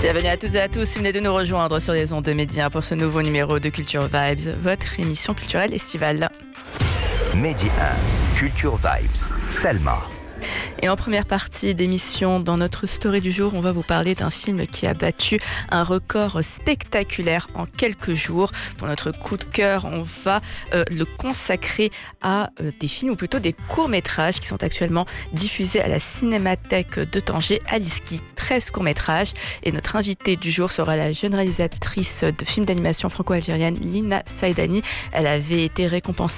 Bienvenue à toutes et à tous, si vous venez de nous rejoindre sur les ondes de Média pour ce nouveau numéro de Culture Vibes, votre émission culturelle estivale. Média 1, Culture Vibes, Salma. Et en première partie d'émission, dans notre story du jour, on va vous parler d'un film qui a battu un record spectaculaire en quelques jours. Pour notre coup de cœur, on va le consacrer à des films, ou plutôt des courts-métrages qui sont actuellement diffusés à la Cinémathèque de Tanger, à l'ISKI, 13 courts-métrages. Et notre invitée du jour sera la jeune réalisatrice de films d'animation franco-algérienne, Lina Saïdani. Elle avait été récompensée